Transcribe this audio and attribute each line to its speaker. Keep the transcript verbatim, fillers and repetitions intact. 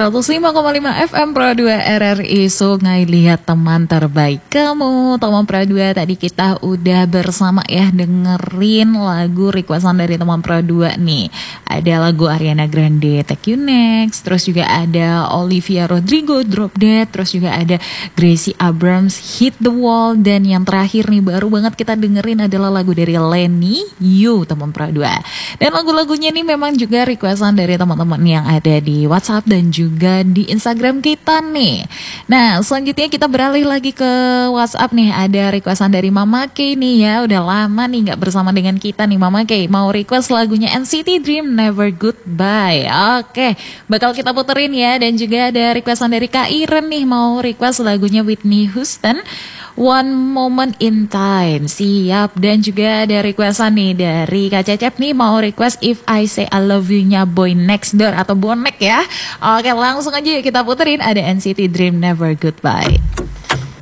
Speaker 1: seratus lima koma lima F M Pro dua R R I Sungai Liat, teman terbaik kamu. Teman Pro dua, tadi kita udah bersama ya dengerin lagu requestan dari teman Pro dua nih. Ada lagu Ariana Grande, Take You Next. Terus juga ada Olivia Rodrigo, Drop Dead. Terus juga ada Gracie Abrams, Hit the Wall. Dan yang terakhir nih baru banget kita dengerin adalah lagu dari Lenny, You, teman Pro dua. Dan lagu-lagunya nih memang juga requestan dari teman-teman yang ada di WhatsApp dan juga di Instagram kita nih. Nah, selanjutnya kita beralih lagi ke WhatsApp nih. Ada requestan dari Mama K nih ya. Udah lama nih gak bersama dengan kita nih Mama K. Mau request lagunya N C T Dream, Never Goodbye. Oke, bakal kita puterin ya. Dan juga ada requestan dari Kak Iren nih. Mau request lagunya Whitney Houston, One Moment in Time. Siap. Dan juga ada requestan nih dari Kak Cecep nih. Mau request If I Say I Love You-nya Boy Next Door atau Bonek ya. Oke, langsung aja kita puterin. Ada N C T Dream, Never Goodbye.